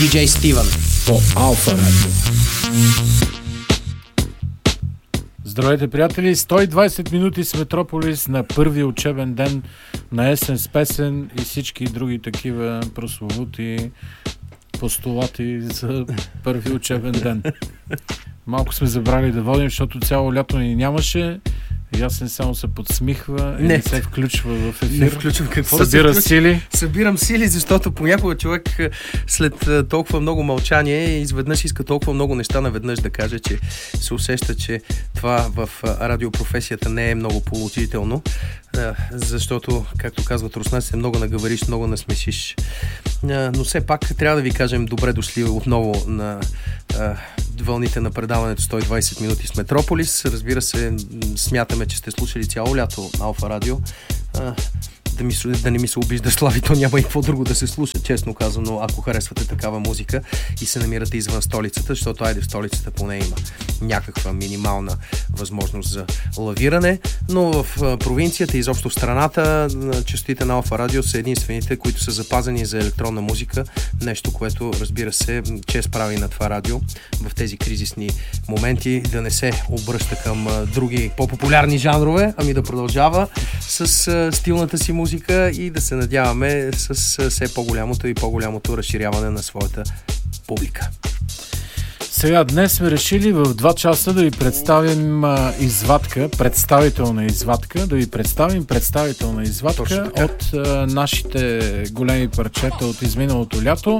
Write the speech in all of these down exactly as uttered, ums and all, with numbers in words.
Диджей Стивън по Алфа Радио. Здравейте, приятели! сто и двайсет минути с Метрополис на първи учебен ден на есен с песен и всички други такива прословути постулати за първи учебен ден. Малко сме забрали да водим, защото цяло лято ни нямаше. Ясен само се подсмихва и не, не се включва в ефир. Не включвам какво Събира да се сили. Събирам сили, защото понякога човек след толкова много мълчание изведнъж иска толкова много неща наведнъж да каже, че се усеща, че това в радиопрофесията не е много положително, защото, както казват руснаците, много наговориш, много насмешиш. Но все пак трябва да ви кажем добре дошли отново на вълните на предаването сто и двайсет минути с Метрополис. Разбира се, смятаме, че сте слушали цяло лято на Алфа Радио. А, да, ми, да не ми се обижда Слави, то няма и какво друго да се слуша, честно казано, ако харесвате такава музика и се намирате извън столицата, защото айде в столицата поне има някаква минимална възможност за лавиране, но в провинцията и изобщо в страната честотите на Алфа Радио са единствените, които са запазени за електронна музика, нещо, което, разбира се, чест прави на това радио в тези кризисни моменти, да не се обръща към други по-популярни жанрове, ами да продължава с стилната си музика и да се надяваме с все по-голямото и по-голямото разширяване на своята публика. Сега, днес сме решили в два часа да ви представим а, извадка, представителна извадка, да ви представим представителна извадка от а, нашите големи парчета от изминалото лято.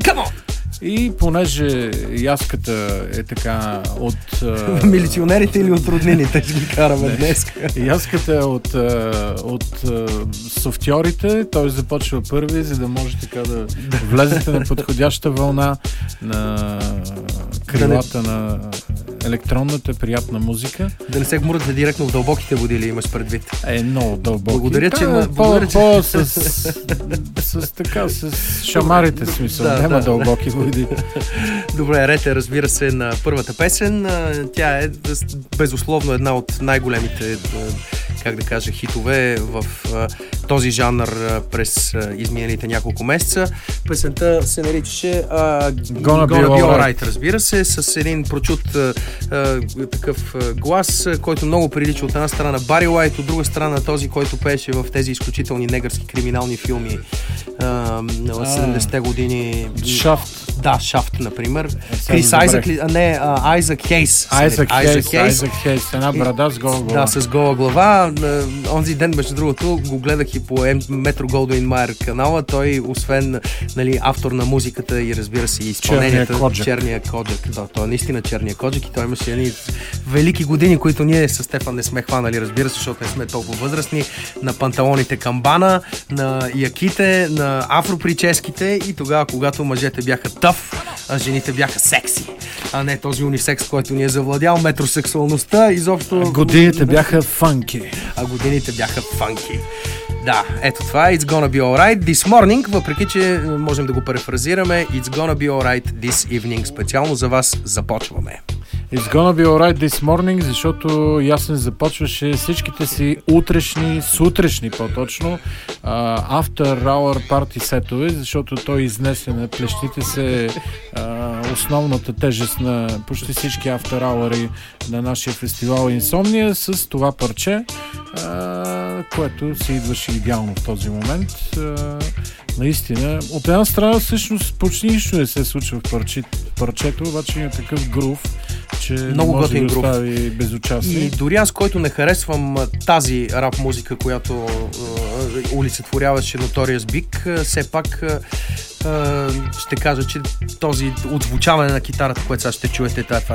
И понеже яската е така от... А... Милиционерите или от роднините ще ги караме не, днес? Яската е от, а, от а, софтьорите, той започва първи, за да може така да влезете на подходяща вълна на крилата да не... на електронната приятна музика. Да не се гмурате директно в дълбоките води, ли имаш предвид? Е, много дълбоки. Благодаря, че... Да, благодаря, по, по, с, с, с, така, с шамарите, смисъл. Да, няма да, дълбоки води. Добре, рете, разбира се, на първата песен. Тя е безусловно една от най-големите, как да кажа, хитове в този жанр през изминалите няколко месеца. Песента се наричаше uh, Gonna Be Alright, разбира се, с един прочут uh, uh, такъв uh, глас, който много прилича от една страна на Бари Уайт, от друга страна този, който пееше в тези изключителни негърски криминални филми uh, седемдесетте години. Шафт. Да, Шафт, например. Крис Айзък, а не, Айзък Хейс. Айзък Хейс, Айзък Хейс, една брада с гола глава. Да, с гола глава. Онзи ден, между другото, го гледах и по Метро Голдуин Майер канала. Той, освен, нали, автор на музиката и, разбира се, изпълнението, черния коджак. Да, той е наистина черния коджак и той имаше едни велики години, които ние с Стефан не сме хванали, разбира се, защото не сме толкова възрастни, на панталоните камбана, на яките, на афроприческите и тогава, когато мъжете бяха тъф, а жените бяха секси, а не този унисекс, който ни е завладял, метросексуалността, изобщо... А годините бяха фанки. А годините бяха фанки. Да, ето това е It's Gonna Be Alright This Morning, въпреки че можем да го префразираме It's Gonna Be Alright This Evening. Специално за вас започваме. It's Gonna Be Alright This Morning, защото Ясен започваше всичките си утрешни, сутрешни по-точно, uh, After Hour парти сетове, защото той изнесе на плещите се uh, основната тежест на почти всички After Hour на нашия фестивал Инсомния с това парче, uh, което се идваше идеално в този момент. Uh, наистина, от една страна всъщност почти нищо не се случва в парче, парчето, обаче има такъв грув, че много може да остави безучастие. И дори аз, който не харесвам тази рап музика, която uh, олицетворяваше Notorious Big, все пак uh, ще кажа, че този отзвучаване на китарата, което сега ще чуете, това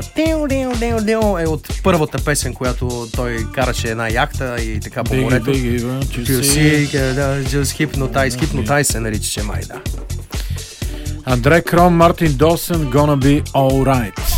е от първата песен, която той караше една яхта и така по морето. Just Hypnotize, Hypnotize се наричаше май, да. Андре Кром, Мартин Досън, Gonna Be Alright.